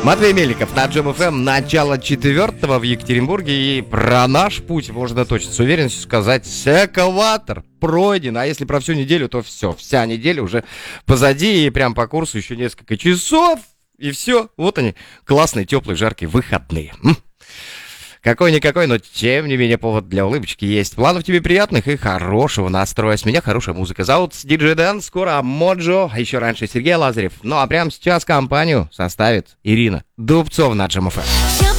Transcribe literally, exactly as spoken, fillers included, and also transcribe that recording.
Матвей Мельников на Джем эф эм, начало четвертого в Екатеринбурге. И про наш путь можно точно с уверенностью сказать: экватор пройден. А если про всю неделю, то все, вся неделя уже позади. И прям по курсу еще несколько часов. И все, вот они, классные, теплые, жаркие выходные. М? Какой-никакой, но тем не менее повод для улыбочки есть. Планов тебе приятных и хорошего настроя. С меня хорошая музыка. Зовут диджей Дэн, скоро Моджо, а еще раньше Сергей Лазарев. Ну а прямо сейчас компанию составит Ирина Дубцова на Джем эф эм.